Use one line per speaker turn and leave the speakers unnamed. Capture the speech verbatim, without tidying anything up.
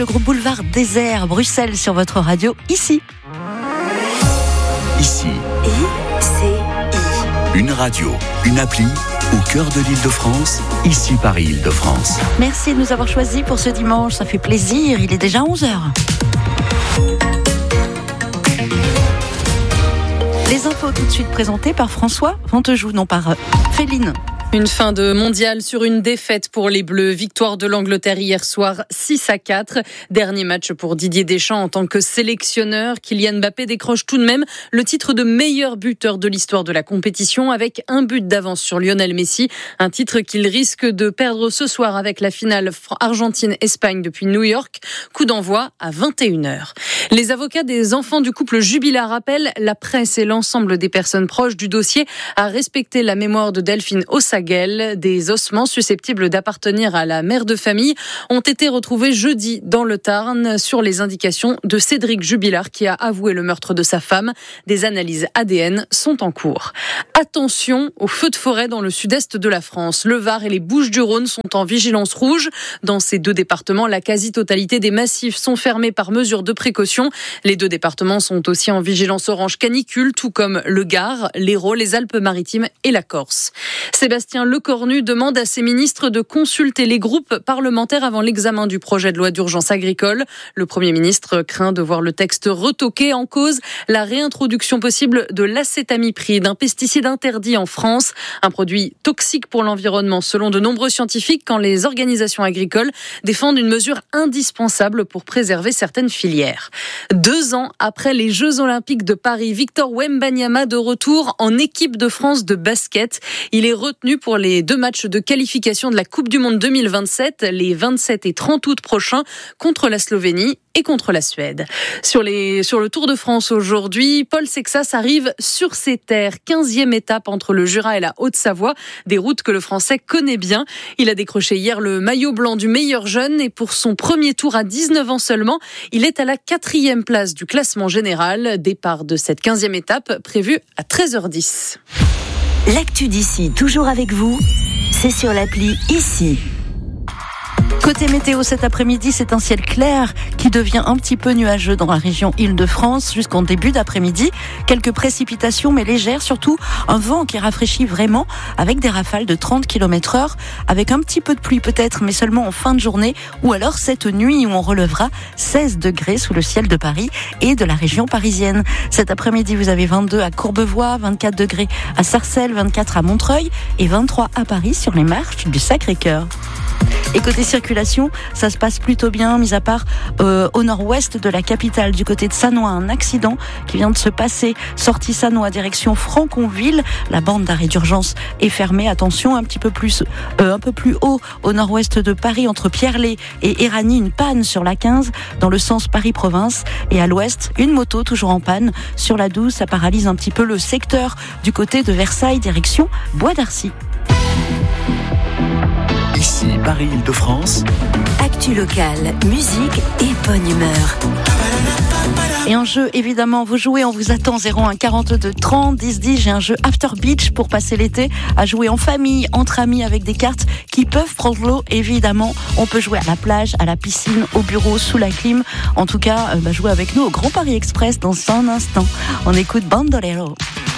Le groupe Boulevard Désert, Bruxelles sur votre radio, ici.
Ici.
I C I.
Une radio, une appli, au cœur de l'Île-de-France, ici Paris-Île-de-France.
Merci de nous avoir choisis pour ce dimanche, ça fait plaisir, il est déjà onze heures. Les infos tout de suite présentées par François Ventejou, non par Féline.
Une fin de mondial sur une défaite pour les Bleus. Victoire de l'Angleterre hier soir, six à quatre. Dernier match pour Didier Deschamps en tant que sélectionneur. Kylian Mbappé décroche tout de même le titre de meilleur buteur de l'histoire de la compétition avec un but d'avance sur Lionel Messi. Un titre qu'il risque de perdre ce soir avec la finale Argentine-Espagne depuis New York. Coup d'envoi à vingt et une heures. Les avocats des enfants du couple Jubilard rappellent la presse et l'ensemble des personnes proches du dossier à respecter la mémoire de Delphine Ossagel. Des ossements susceptibles d'appartenir à la mère de famille ont été retrouvés jeudi dans le Tarn sur les indications de Cédric Jubilard qui a avoué le meurtre de sa femme. Des analyses A D N sont en cours. Attention aux feux de forêt dans le sud-est de la France. Le Var et les Bouches-du-Rhône sont en vigilance rouge. Dans ces deux départements, la quasi-totalité des massifs sont fermés par mesure de précaution. Les deux départements sont aussi en vigilance orange canicule, tout comme le Gard, l'Hérault, les Alpes-Maritimes et la Corse. Sébastien Lecornu demande à ses ministres de consulter les groupes parlementaires avant l'examen du projet de loi d'urgence agricole. Le Premier ministre craint de voir le texte retoqué. En cause la réintroduction possible de l'acétamipride, un pesticide interdit en France, un produit toxique pour l'environnement selon de nombreux scientifiques, quand les organisations agricoles défendent une mesure indispensable pour préserver certaines filières. Deux ans après les Jeux Olympiques de Paris, Victor Wembanyama de retour en équipe de France de basket. Il est retenu pour les deux matchs de qualification de la Coupe du Monde deux mille vingt-sept, les vingt-sept et trente août prochains, contre la Slovénie et contre la Suède. Sur, les, sur le Tour de France aujourd'hui, Paul Sexas arrive sur ses terres. quinzième étape entre le Jura et la Haute-Savoie, des routes que le Français connaît bien. Il a décroché hier le maillot blanc du meilleur jeune et pour son premier tour à dix-neuf ans seulement, il est à la quatrième place du classement général. Départ de cette quinzième étape prévue à treize heures dix.
L'actu d'ici, toujours avec vous, c'est sur l'appli Ici.
Côté météo cet après-midi, c'est un ciel clair qui devient un petit peu nuageux dans la région Île-de-France jusqu'en début d'après-midi. Quelques précipitations mais légères, surtout un vent qui rafraîchit vraiment avec des rafales de trente kilomètres heure, avec un petit peu de pluie peut-être, mais seulement en fin de journée, ou alors cette nuit où on relevera seize degrés sous le ciel de Paris et de la région parisienne. Cet après-midi, vous avez vingt-deux à Courbevoie, vingt-quatre degrés à Sarcelles, vingt-quatre à Montreuil et vingt-trois à Paris sur les marches du Sacré-Cœur. Et côté circulation, ça se passe plutôt bien, mis à part euh, au nord-ouest de la capitale, du côté de Sannois, un accident qui vient de se passer. Sortie Sannois, direction Franconville. La bande d'arrêt d'urgence est fermée. Attention, un petit peu plus, euh, un peu plus haut au nord-ouest de Paris, entre Pierrelet et Éragny, une panne sur la quinze dans le sens Paris-Province. Et à l'ouest, une moto toujours en panne sur la douze. Ça paralyse un petit peu le secteur du côté de Versailles, direction Bois d'Arcy.
Ici Paris-Île-de-France.
Actu locale, musique et bonne humeur.
Et un jeu, évidemment, vous jouez, on vous attend. Zéro un quarante-deux trente dix dix. J'ai un jeu After Beach pour passer l'été, à jouer en famille, entre amis, avec des cartes qui peuvent prendre l'eau, évidemment. On peut jouer à la plage, à la piscine, au bureau, sous la clim. En tout cas, euh, bah, jouez avec nous au Grand Paris Express dans un instant. On écoute Bandolero.